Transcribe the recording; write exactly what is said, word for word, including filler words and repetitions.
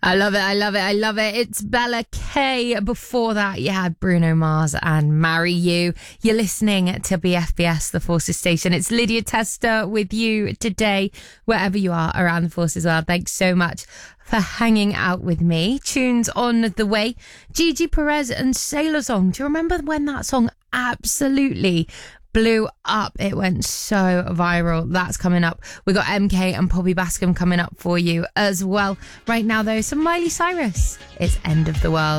I love it, I love it, I love it. It's Bella K. Before that, you had Bruno Mars and Marry You. You're listening to B F B S, the Forces Station. It's Lydia Tester with you today, wherever you are around the Forces world. Thanks so much for hanging out with me. Tunes on the way. Gigi Perez and Sailor Song. Do you remember when that song absolutely blew up? It went so viral. That's coming up. We got M K and Poppy Bascom coming up for you as well. Right now, though, some Miley Cyrus. It's End of the World.